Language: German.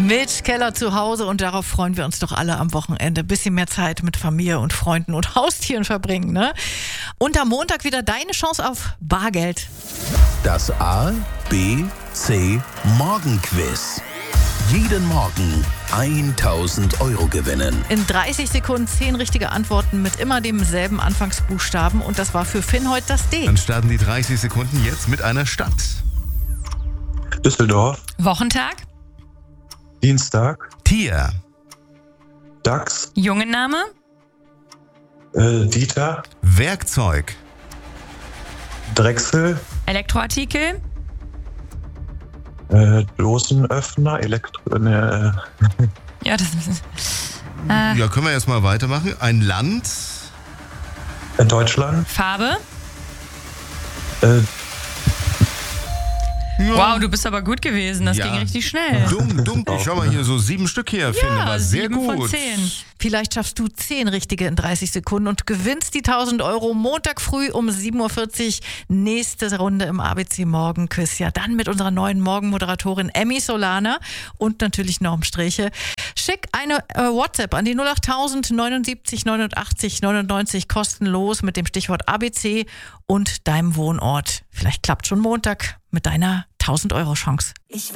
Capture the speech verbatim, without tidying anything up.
Mit Keller zu Hause, und darauf freuen wir uns doch alle am Wochenende. Bisschen mehr Zeit mit Familie und Freunden und Haustieren verbringen, ne? Und am Montag wieder deine Chance auf Bargeld. Das A, B, C Morgenquiz. Jeden Morgen tausend Euro gewinnen. In dreißig Sekunden zehn richtige Antworten mit immer demselben Anfangsbuchstaben, und das war für Finn heute das D. Dann starten die dreißig Sekunden jetzt mit einer Stadt. Düsseldorf. Wochentag. Dienstag. Tier. Dachs. Jungenname. Äh, Dieter. Werkzeug. Drechsel. Elektroartikel. Äh, Dosenöffner. Elektro... Ne, Ja, das ist... Äh, Ja, können wir erstmal weitermachen. Ein Land. äh, Deutschland. Farbe. Äh, Ja. Wow, du bist aber gut gewesen. Das Ja. ging richtig schnell. Dumm, dumm. Ich schau mal hier so sieben Stück hier, finde. War sehr sieben gut. von zehn. Vielleicht schaffst du zehn richtige in dreißig Sekunden und gewinnst die tausend Euro Montag früh um sieben Uhr vierzig. Nächste Runde im A B C Morgenquiz. Ja, dann mit unserer neuen Morgenmoderatorin Emmy Solana und natürlich Norm Streche. Schick eine äh, WhatsApp an die null acht tausend neunundsiebzig neunundachtzig neunundneunzig kostenlos mit dem Stichwort A B C und deinem Wohnort. Vielleicht klappt schon Montag mit deiner tausend Euro Chance.